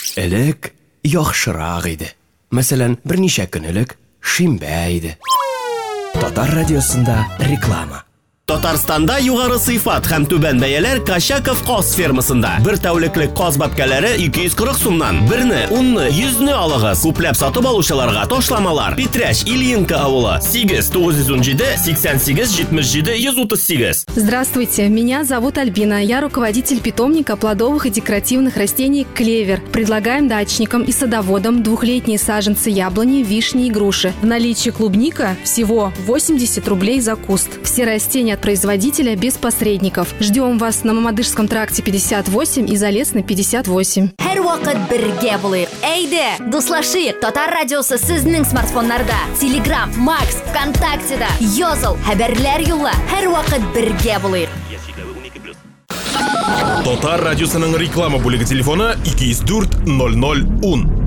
Элек яхшырак иде. Мәсәлән, берничә көн элек шимбә иде. Татар радиосында реклама. Татарстанда югары сыйфат һәм түбән бәяләр Качаков каз фермасында. Бер тәүлеклек каз бәбкәләре 240 сумнан. Берне, 10-ны, 100-ны алыгыз. Күпләп сатып алучыларга ташламалар. Петряч, Ильинка авылы. 8-917-88-77-138. Здравствуйте, меня зовут Альбина. Я руководитель питомника плодовых и декоративных растений «Клевер». Предлагаем дачникам и садоводам двухлетние саженцы яблони, вишни и груши. В наличии клубника всего 80 рублей за куст. Все растения от производителя без посредников. Ждем вас на Мамадышском тракте 58 и Залесной 58. Һәр вакыт бергә булыйк. Әйдә, дуслашыйк. Татар радиосы сезнең смартфоннарда. Telegram, Max, ВКонтактеда. Языл, хәбәрләр юлла. Һәр вакыт бергә булыйк. Татар радиосының реклама бүлеге телефоны 204 00 10.